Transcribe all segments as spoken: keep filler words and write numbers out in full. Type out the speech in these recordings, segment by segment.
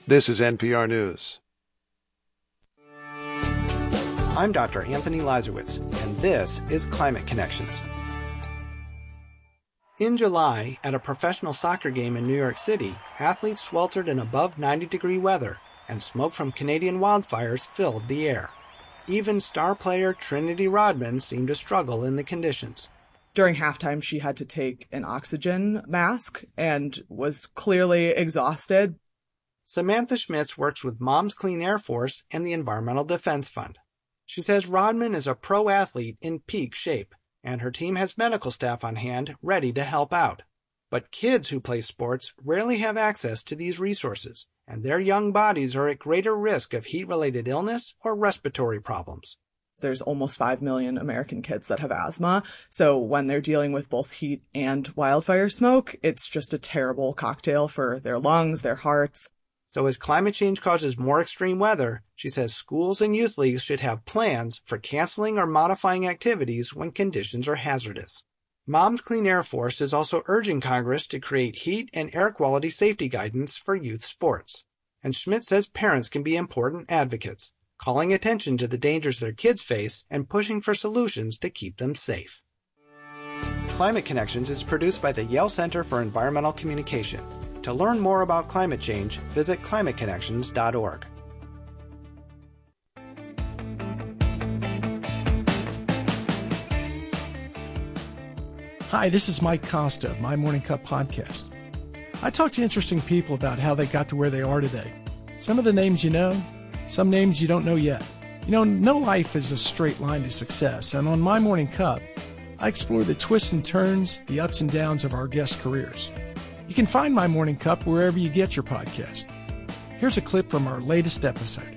This is N P R News. I'm Doctor Anthony Lazarowitz, and this is Climate Connections. In July, at a professional soccer game in New York City, athletes sweltered in above ninety degree weather, and smoke from Canadian wildfires filled the air. Even star player Trinity Rodman seemed to struggle in the conditions. During halftime, she had to take an oxygen mask and was clearly exhausted. Samantha Schmitz works with Moms Clean Air Force and the Environmental Defense Fund. She says Rodman is a pro athlete in peak shape, and her team has medical staff on hand ready to help out. But kids who play sports rarely have access to these resources, and their young bodies are at greater risk of heat-related illness or respiratory problems. There's almost five million American kids that have asthma, so when they're dealing with both heat and wildfire smoke, it's just a terrible cocktail for their lungs, their hearts. So as climate change causes more extreme weather, she says schools and youth leagues should have plans for canceling or modifying activities when conditions are hazardous. Moms Clean Air Force is also urging Congress to create heat and air quality safety guidance for youth sports. And Schmidt says parents can be important advocates, calling attention to the dangers their kids face and pushing for solutions to keep them safe. Climate Connections is produced by the Yale Center for Environmental Communication. To learn more about climate change, visit climate connections dot org. Hi, this is Mike Costa of My Morning Cup podcast. I talk to interesting people about how they got to where they are today. Some of the names you know, some names you don't know yet. You know, no life is a straight line to success, and on My Morning Cup, I explore the twists and turns, the ups and downs of our guests' careers. You can find My Morning Cup wherever you get your podcast. Here's a clip from our latest episode.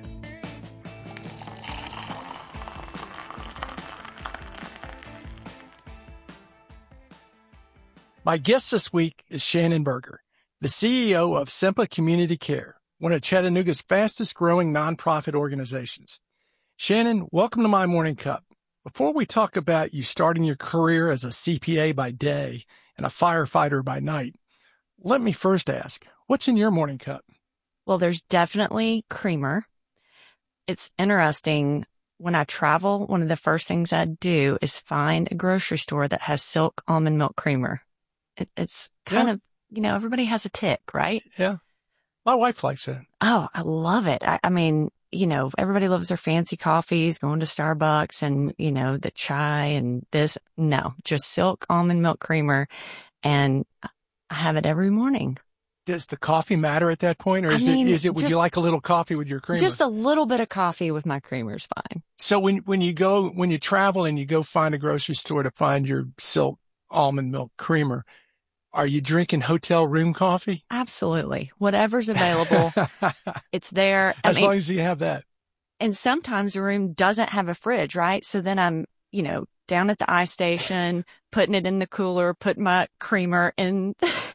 My guest this week is Shannon Berger, the C E O of Sempa Community Care, one of Chattanooga's fastest growing nonprofit organizations. Shannon, welcome to My Morning Cup. Before we talk about you starting your career as a C P A by day and a firefighter by night, let me first ask, what's in your morning cup? Well, there's definitely creamer. It's interesting. When I travel, one of the first things I do is find a grocery store that has Silk almond milk creamer. It, it's kind Yeah. of, you know, everybody has a tick, right? Yeah. My wife likes it. Oh, I love it. I, I mean, you know, everybody loves their fancy coffees, going to Starbucks and, you know, the chai and this. No, just Silk almond milk creamer. And I have it every morning. Does the coffee matter at that point? Or I is mean, it, is it, would just- you like a little coffee with your creamer? Just a little bit of coffee with my creamer is fine. So when, when you go, when you travel and you go find a grocery store to find your Silk almond milk creamer, are you drinking hotel room coffee? Absolutely. Whatever's available, it's there. I As mean, long as you have that. and sometimes the room doesn't have a fridge, right? So then I'm, you know, down at the ice station, putting it in the cooler, putting my creamer in,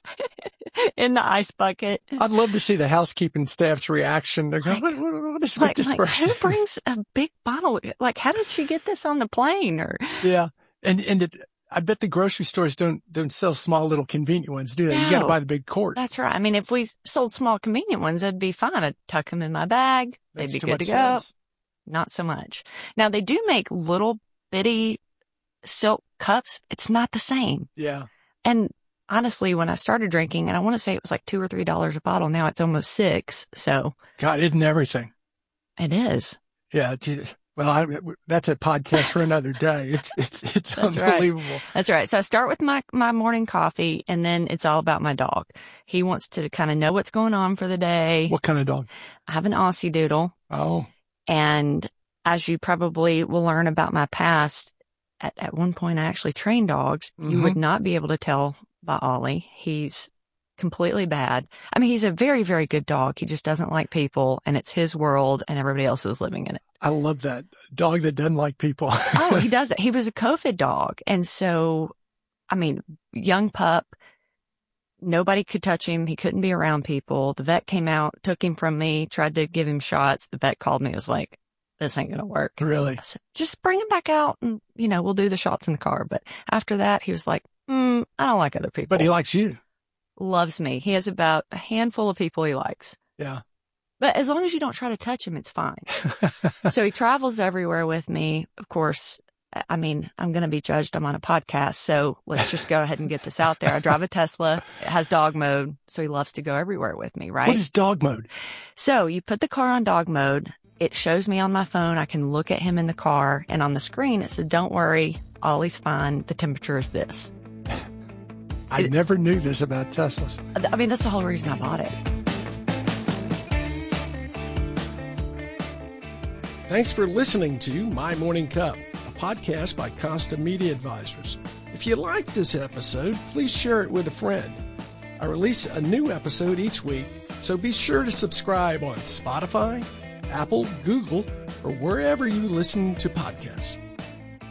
in the ice bucket. I'd love to see the housekeeping staff's reaction. They're going, Like- what, what, what is Like, with this like person? who brings a big bottle? Like, how did she get this on the plane? Or Yeah. And, and it, I bet the grocery stores don't, don't sell small little convenient ones, do they? You got to No. buy the big quart. that's right. I mean, if we sold small convenient ones, that'd be fine. I'd tuck them in my bag. They'd Makes be too good much to go. sense. Not so much. Now they do make little bitty Silk cups. It's not the same. Yeah. And honestly, when I started drinking, and I want to say it was like two or three dollars a bottle, now it's almost six. So God, isn't everything? it is. Yeah. it's- Well, I, that's a podcast for another day. It's, it's, it's That's right. unbelievable. That's right. So I start with my, my morning coffee, and then it's all about my dog. He wants to kind of know what's going on for the day. What kind of dog? I have an Aussie Doodle. Oh, And as you probably will learn about my past, at, at one point I actually trained dogs. You Mhm. would not be able to tell by Ollie. He's completely bad. I mean, he's a very, very good dog. He just doesn't like people, and it's his world, and everybody else is living in it. I love that dog that doesn't like people. Oh, he does it. He was a COVID dog. And so, I mean, young pup, nobody could touch him. He couldn't be around people. The vet came out, took him from me, tried to give him shots. The vet called me, was like, this ain't going to work. Really? I said, just bring him back out and, you know, we'll do the shots in the car. But after that, he was like, mm, I don't like other people. But he likes you. Loves me. He has about a handful of people he likes. Yeah. But as long as you don't try to touch him, it's fine. So he travels everywhere with me. Of course, I mean, I'm going to be judged. I'm on a podcast. So let's just go ahead and get this out there. I drive a Tesla. It has dog mode. So he loves to go everywhere with me, right? What is dog mode? So you put the car on dog mode. It shows me on my phone. I can look at him in the car. And on the screen, it said, don't worry. Ollie's fine. The temperature is this. I it, never knew this about Teslas. I mean, that's the whole reason I bought it. Thanks for listening to My Morning Cup, a podcast by Costa Media Advisors. If you like this episode, please share it with a friend. I release a new episode each week, so be sure to subscribe on Spotify, Apple, Google, or wherever you listen to podcasts.